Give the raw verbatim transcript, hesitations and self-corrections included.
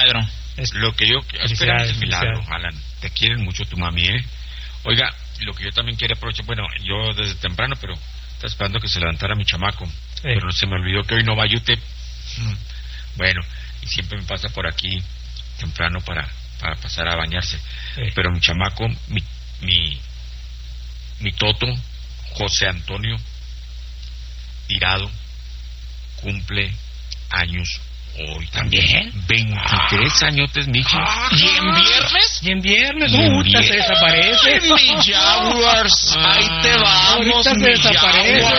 milagro. Es... Lo que yo... Espera ese milagro, Alan. Te quieren mucho tu mami, ¿eh? Oiga, lo que yo también quiero aprovechar... Bueno, yo desde temprano, pero... Estaba esperando que se levantara mi chamaco. Eh. Pero se me olvidó que hoy no va Yute. Bueno, y siempre me pasa por aquí temprano para, para pasar a bañarse. Eh. Pero mi chamaco, mi, mi, mi Toto, José Antonio Tirado, cumple años hoy también. veintitrés ah. añotes, mijo. Ah, ¿Y en viernes? Y en viernes, uh, se desaparece. Ay, mi Jaguars. Ah, ahí te vamos, mi Jaguars.